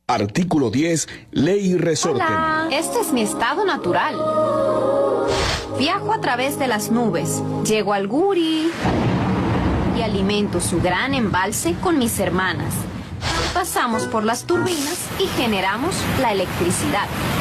Artículo 10. Ley y resorte. Hola, este es mi estado natural. Viajo a través de las nubes, llego al Guri y alimento su gran embalse con mis hermanas. Pasamos por las turbinas y generamos la electricidad.